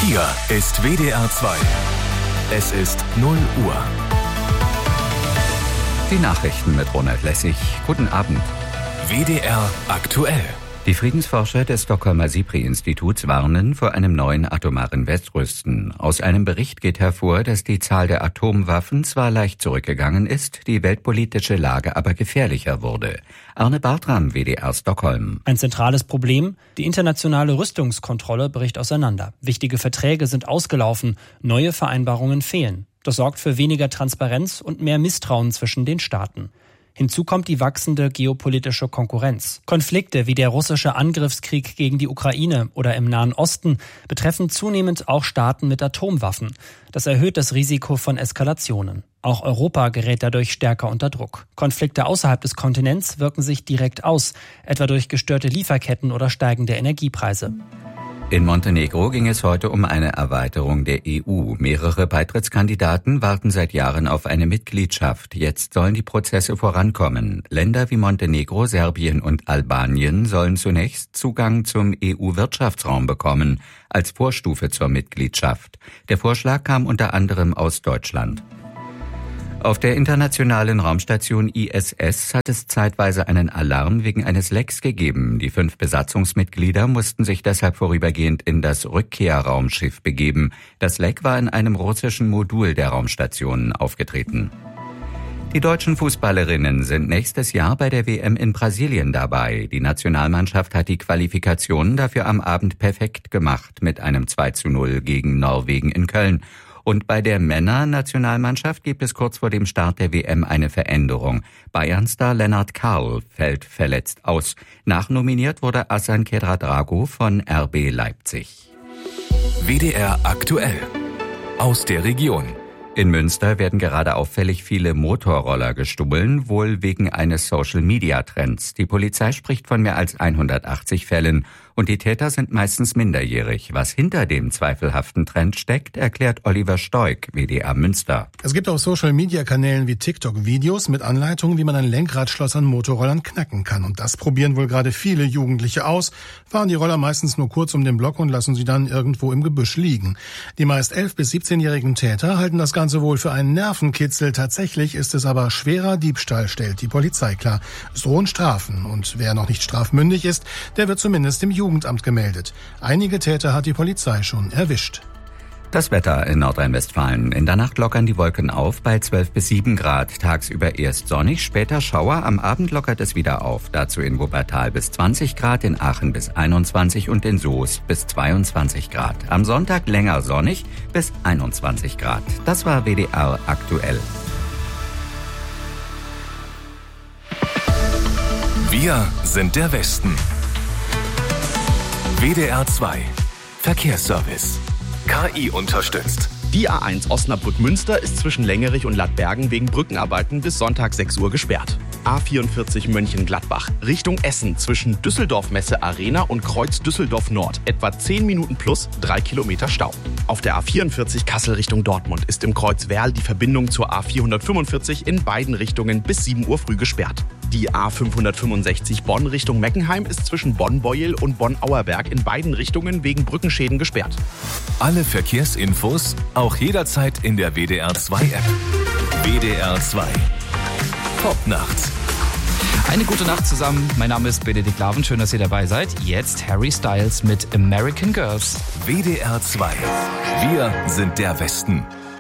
Hier ist WDR 2. Es ist 0 Uhr. Die Nachrichten mit Ronald Lessig. Guten Abend. WDR aktuell. Die Friedensforscher des Stockholmer SIPRI-Instituts warnen vor einem neuen atomaren Wettrüsten. Aus einem Bericht geht hervor, dass die Zahl der Atomwaffen zwar leicht zurückgegangen ist, die weltpolitische Lage aber gefährlicher wurde. Arne Bartram, WDR Stockholm. Ein zentrales Problem: die internationale Rüstungskontrolle bricht auseinander. Wichtige Verträge sind ausgelaufen, neue Vereinbarungen fehlen. Das sorgt für weniger Transparenz und mehr Misstrauen zwischen den Staaten. Hinzu kommt die wachsende geopolitische Konkurrenz. Konflikte wie der russische Angriffskrieg gegen die Ukraine oder im Nahen Osten betreffen zunehmend auch Staaten mit Atomwaffen. Das erhöht das Risiko von Eskalationen. Auch Europa gerät dadurch stärker unter Druck. Konflikte außerhalb des Kontinents wirken sich direkt aus, etwa durch gestörte Lieferketten oder steigende Energiepreise. In Montenegro ging es heute um eine Erweiterung der EU. Mehrere Beitrittskandidaten warten seit Jahren auf eine Mitgliedschaft. Jetzt sollen die Prozesse vorankommen. Länder wie Montenegro, Serbien und Albanien sollen zunächst Zugang zum EU-Wirtschaftsraum bekommen, als Vorstufe zur Mitgliedschaft. Der Vorschlag kam unter anderem aus Deutschland. Auf der internationalen Raumstation ISS hat es zeitweise einen Alarm wegen eines Lecks gegeben. Die 5 Besatzungsmitglieder mussten sich deshalb vorübergehend in das Rückkehrraumschiff begeben. Das Leck war in einem russischen Modul der Raumstation aufgetreten. Die deutschen Fußballerinnen sind nächstes Jahr bei der WM in Brasilien dabei. Die Nationalmannschaft hat die Qualifikationen dafür am Abend perfekt gemacht mit einem 2:0 gegen Norwegen in Köln. Und bei der Männernationalmannschaft gibt es kurz vor dem Start der WM eine Veränderung. Bayern-Star Lennart Karl fällt verletzt aus. Nachnominiert wurde Hasan Kedradrago von RB Leipzig. WDR aktuell. Aus der Region. In Münster werden gerade auffällig viele Motorroller gestohlen, wohl wegen eines Social-Media-Trends. Die Polizei spricht von mehr als 180 Fällen und die Täter sind meistens minderjährig. Was hinter dem zweifelhaften Trend steckt, erklärt Oliver Stoik, WDR Münster. Es gibt auf Social-Media-Kanälen wie TikTok Videos mit Anleitungen, wie man ein Lenkradschloss an Motorrollern knacken kann. Und das probieren wohl gerade viele Jugendliche aus, fahren die Roller meistens nur kurz um den Block und lassen sie dann irgendwo im Gebüsch liegen. Die meist 11- bis 17-jährigen Täter halten das Ganze wohl für einen Nervenkitzel. Tatsächlich ist es aber schwerer Diebstahl, stellt die Polizei klar. Es drohen Strafen und wer noch nicht strafmündig ist, der wird zumindest im Jugendamt gemeldet. Einige Täter hat die Polizei schon erwischt. Das Wetter in Nordrhein-Westfalen. In der Nacht lockern die Wolken auf bei 12 bis 7 Grad. Tagsüber erst sonnig, später Schauer. Am Abend lockert es wieder auf. Dazu in Wuppertal bis 20 Grad, in Aachen bis 21 und in Soest bis 22 Grad. Am Sonntag länger sonnig bis 21 Grad. Das war WDR aktuell. Wir sind der Westen. WDR 2. Verkehrsservice. KI unterstützt. Die A1 Osnabrück-Münster ist zwischen Längerich und Lattbergen wegen Brückenarbeiten bis Sonntag 6 Uhr gesperrt. A44 Mönchengladbach Richtung Essen zwischen Düsseldorf-Messe Arena und Kreuz Düsseldorf Nord. Etwa 10 Minuten plus 3 Kilometer Stau. Auf der A44 Kassel Richtung Dortmund ist im Kreuz Werl die Verbindung zur A445 in beiden Richtungen bis 7 Uhr früh gesperrt. Die A565 Bonn Richtung Meckenheim ist zwischen Bonn-Beuel und Bonn-Auerberg in beiden Richtungen wegen Brückenschäden gesperrt. Alle Verkehrsinfos auch jederzeit in der WDR 2 App. WDR 2. Top nachts. Eine gute Nacht zusammen. Mein Name ist Benedikt Laven. Schön, dass ihr dabei seid. Jetzt Harry Styles mit American Girls. WDR 2. Wir sind der Westen.